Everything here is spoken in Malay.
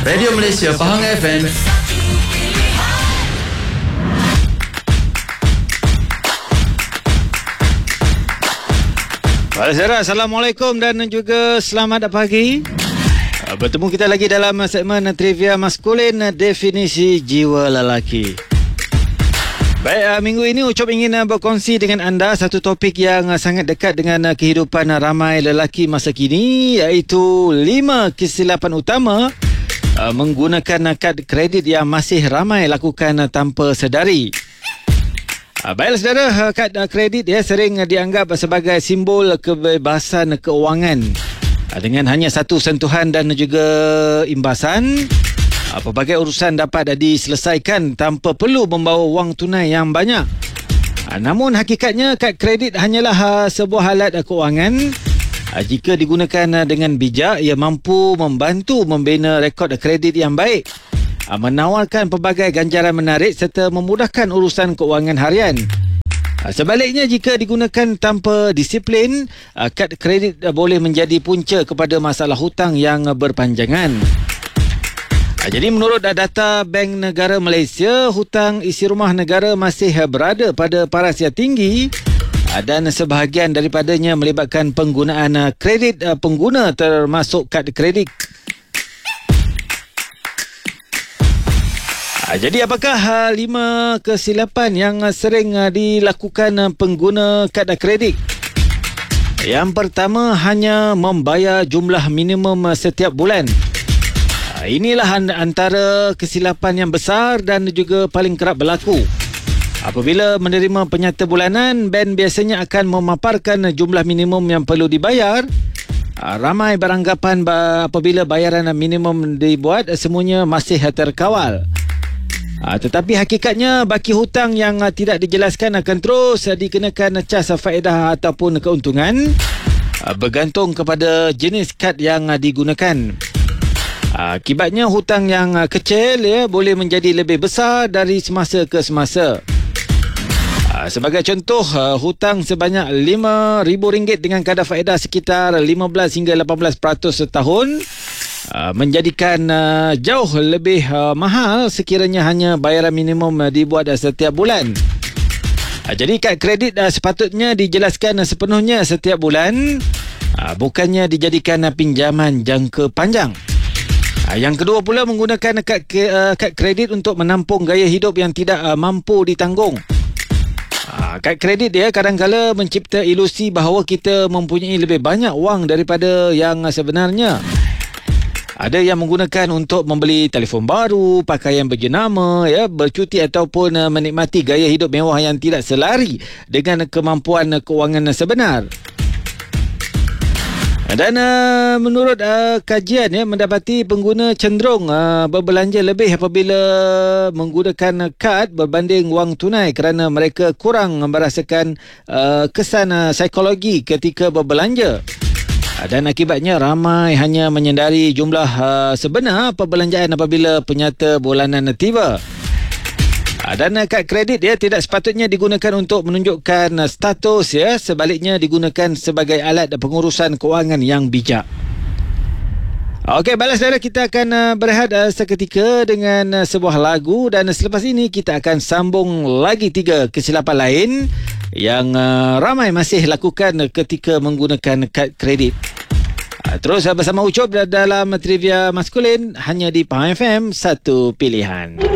Radio Malaysia Pahang FM. Assalamualaikum dan juga selamat pagi. Bertemu kita lagi dalam segmen Trivia Maskulin, definisi jiwa lelaki. Baik, minggu ini Ucop ingin berkongsi dengan anda satu topik yang sangat dekat dengan kehidupan ramai lelaki masa kini, iaitu 5 kesilapan utama menggunakan kad kredit yang masih ramai lakukan tanpa sedari. Baiklah saudara, kad kredit sering dianggap sebagai simbol kebebasan keuangan. Dengan hanya satu sentuhan dan juga imbasan, pelbagai urusan dapat diselesaikan tanpa perlu membawa wang tunai yang banyak. Namun hakikatnya kad kredit hanyalah sebuah alat keuangan. Jika digunakan dengan bijak, ia mampu membantu membina rekod kredit yang baik, menawarkan pelbagai ganjaran menarik serta memudahkan urusan keuangan harian. Sebaliknya, jika digunakan tanpa disiplin, kad kredit boleh menjadi punca kepada masalah hutang yang berpanjangan. Jadi menurut data Bank Negara Malaysia, hutang isi rumah negara masih berada pada paras yang tinggi dan sebahagian daripadanya melibatkan penggunaan kredit pengguna termasuk kad kredit. Jadi apakah 5 kesilapan yang sering dilakukan pengguna kad kredit? Yang pertama, hanya membayar jumlah minimum setiap bulan. Inilah antara kesilapan yang besar dan juga paling kerap berlaku. Apabila menerima penyata bulanan, bank biasanya akan memaparkan jumlah minimum yang perlu dibayar. Ramai beranggapan apabila bayaran minimum dibuat, semuanya masih terkawal. Tetapi hakikatnya baki hutang yang tidak dijelaskan akan terus dikenakan cas faedah ataupun keuntungan, bergantung kepada jenis kad yang digunakan. Akibatnya hutang yang kecil boleh menjadi lebih besar dari semasa ke semasa. Sebagai contoh, hutang sebanyak RM5,000 dengan kadar faedah sekitar 15 hingga 18% setahun menjadikan jauh lebih mahal sekiranya hanya bayaran minimum dibuat setiap bulan. Jadi kad kredit sepatutnya dijelaskan sepenuhnya setiap bulan, bukannya dijadikan pinjaman jangka panjang. Yang kedua pula, menggunakan kad kredit untuk menampung gaya hidup yang tidak mampu ditanggung. Kad kredit kadang-kala mencipta ilusi bahawa kita mempunyai lebih banyak wang daripada yang sebenarnya. Ada yang menggunakan untuk membeli telefon baru, pakaian berjenama, bercuti ataupun menikmati gaya hidup mewah yang tidak selari dengan kemampuan keuangan sebenar. Dan menurut kajian mendapati pengguna cenderung berbelanja lebih apabila menggunakan kad berbanding wang tunai kerana mereka kurang merasakan kesan psikologi ketika berbelanja. Dan akibatnya ramai hanya menyedari jumlah sebenar perbelanjaan apabila penyata bulanan tiba. Dan kad kredit tidak sepatutnya digunakan untuk menunjukkan status, sebaliknya digunakan sebagai alat pengurusan kewangan yang bijak. Okey, baiklah saudara, kita akan berehat seketika dengan sebuah lagu dan selepas ini kita akan sambung lagi 3 kesilapan lain yang ramai masih lakukan ketika menggunakan kad kredit. Terus bersama Ucop dalam Trivia Maskulin hanya di Pahang FM, satu pilihan.